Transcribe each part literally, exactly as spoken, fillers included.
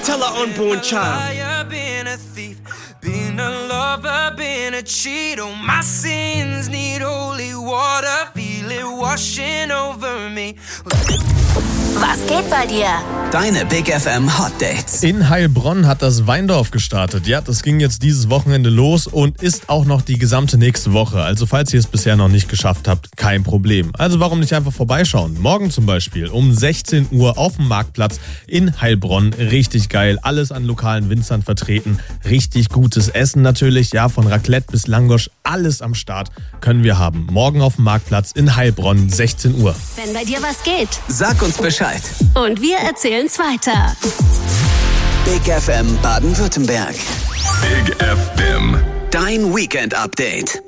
tell her unborn child. Been a thief, been a lover, been a cheat. Oh, my sins need holy water, feel it washing over me. Was geht bei dir? Deine Big F M Hot Dates. In Heilbronn hat das Weindorf gestartet. Ja, das ging jetzt dieses Wochenende los und ist auch noch die gesamte nächste Woche. Also falls ihr es bisher noch nicht geschafft habt, kein Problem. Also warum nicht einfach vorbeischauen? Morgen zum Beispiel um sechzehn Uhr auf dem Marktplatz in Heilbronn. Richtig geil. Alles an lokalen Winzern vertreten. Richtig gutes Essen natürlich. Ja, von Raclette bis Langosch. Alles am Start können wir haben. Morgen auf dem Marktplatz in Heilbronn, sechzehn Uhr. Wenn bei dir was geht, Sag uns Bescheid. und wir erzählen's weiter. Big F M Baden-Württemberg. Big F M. Dein Weekend-Update.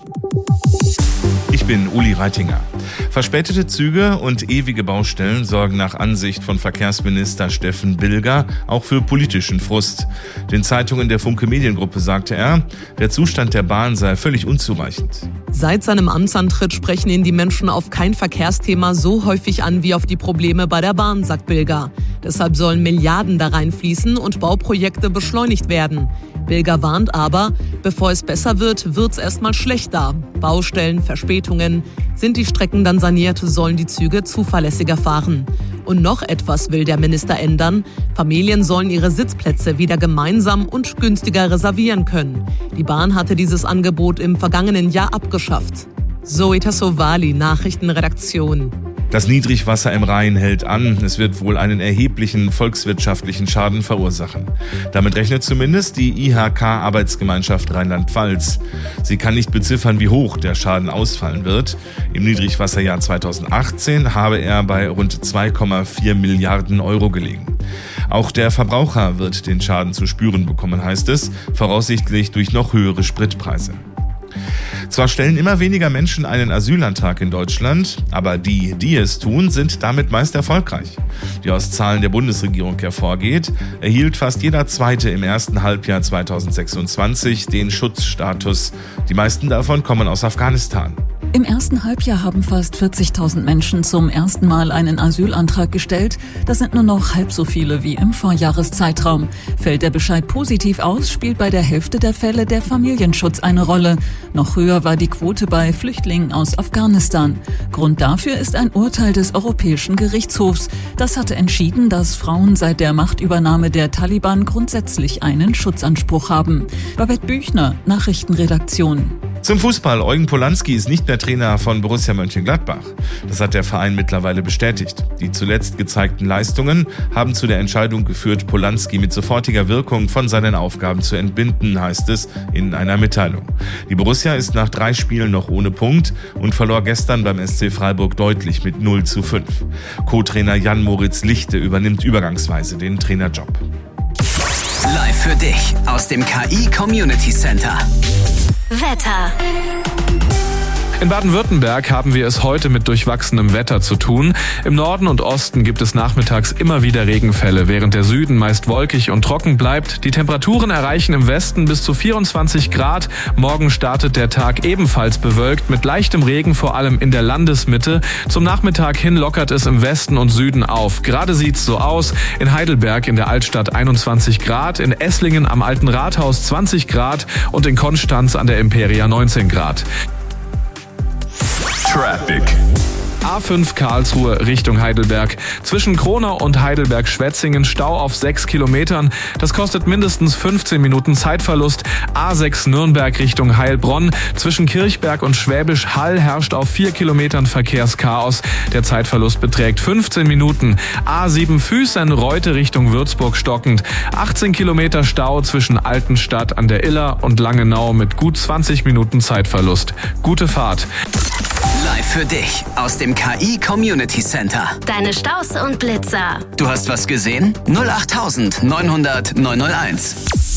Ich bin Uli Reitinger. Verspätete Züge und ewige Baustellen sorgen nach Ansicht von Verkehrsminister Steffen Bilger auch für politischen Frust. Den Zeitungen der Funke Mediengruppe sagte er, der Zustand der Bahn sei völlig unzureichend. Seit seinem Amtsantritt sprechen ihn die Menschen auf kein Verkehrsthema so häufig an wie auf die Probleme bei der Bahn, sagt Bilger. Deshalb sollen Milliarden da reinfließen und Bauprojekte beschleunigt werden. Bilger warnt aber, bevor es besser wird, wird's erstmal schlechter. Baustellen, Verspätungen. Sind die Strecken dann saniert, sollen die Züge zuverlässiger fahren. Und noch etwas will der Minister ändern. Familien sollen ihre Sitzplätze wieder gemeinsam und günstiger reservieren können. Die Bahn hatte dieses Angebot im vergangenen Jahr abgeschafft. Zoe Tassovali, Nachrichtenredaktion. Das Niedrigwasser im Rhein hält an. Es wird wohl einen erheblichen volkswirtschaftlichen Schaden verursachen. Damit rechnet zumindest die I H K-Arbeitsgemeinschaft Rheinland-Pfalz. Sie kann nicht beziffern, wie hoch der Schaden ausfallen wird. Im Niedrigwasserjahr zweitausendachtzehn habe er bei rund zwei Komma vier Milliarden Euro gelegen. Auch der Verbraucher wird den Schaden zu spüren bekommen, heißt es, voraussichtlich durch noch höhere Spritpreise. Zwar stellen immer weniger Menschen einen Asylantrag in Deutschland, aber die, die es tun, sind damit meist erfolgreich. Wie aus Zahlen der Bundesregierung hervorgeht, erhielt fast jeder Zweite im ersten Halbjahr zweitausendsechsundzwanzig den Schutzstatus. Die meisten davon kommen aus Afghanistan. Im ersten Halbjahr haben fast vierzigtausend Menschen zum ersten Mal einen Asylantrag gestellt. Das sind nur noch halb so viele wie im Vorjahreszeitraum. Fällt der Bescheid positiv aus, spielt bei der Hälfte der Fälle der Familienschutz eine Rolle. Noch höher war die Quote bei Flüchtlingen aus Afghanistan. Grund dafür ist ein Urteil des Europäischen Gerichtshofs. Das hatte entschieden, dass Frauen seit der Machtübernahme der Taliban grundsätzlich einen Schutzanspruch haben. Babette Büchner, Nachrichtenredaktion. Zum Fußball. Eugen Polanski ist nicht mehr Trainer von Borussia Mönchengladbach. Das hat der Verein mittlerweile bestätigt. Die zuletzt gezeigten Leistungen haben zu der Entscheidung geführt, Polanski mit sofortiger Wirkung von seinen Aufgaben zu entbinden, heißt es in einer Mitteilung. Die Borussia ist nach drei Spielen noch ohne Punkt und verlor gestern beim S C Freiburg deutlich mit null zu fünf. Co-Trainer Jan-Moritz Lichte übernimmt übergangsweise den Trainerjob. Live für dich aus dem K I Community Center. Wetter. In Baden-Württemberg haben wir es heute mit durchwachsenem Wetter zu tun. Im Norden und Osten gibt es nachmittags immer wieder Regenfälle, während der Süden meist wolkig und trocken bleibt. Die Temperaturen erreichen im Westen bis zu vierundzwanzig Grad. Morgen startet der Tag ebenfalls bewölkt mit leichtem Regen, vor allem in der Landesmitte. Zum Nachmittag hin lockert es im Westen und Süden auf. Gerade sieht's so aus. In Heidelberg in der Altstadt einundzwanzig Grad, in Esslingen am Alten Rathaus zwanzig Grad und in Konstanz an der Imperia neunzehn Grad. Traffic. A fünf Karlsruhe Richtung Heidelberg. Zwischen Kronau und Heidelberg-Schwetzingen Stau auf sechs Kilometern. Das kostet mindestens fünfzehn Minuten Zeitverlust. A sechs Nürnberg Richtung Heilbronn. Zwischen Kirchberg und Schwäbisch Hall herrscht auf vier Kilometern Verkehrschaos. Der Zeitverlust beträgt fünfzehn Minuten. A sieben Füßen Reute Richtung Würzburg stockend. achtzehn Kilometer Stau zwischen Altenstadt an der Iller und Langenau mit gut zwanzig Minuten Zeitverlust. Gute Fahrt. Live für dich aus dem K I Community Center. Deine Staus und Blitzer. Du hast was gesehen? null acht neunhundert neunhunderteins.